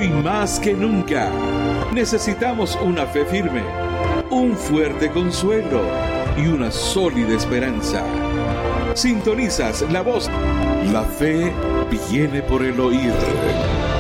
Hoy más que nunca necesitamos una fe firme, un fuerte consuelo y una sólida esperanza. Sintonizas la voz. La fe viene por el oír.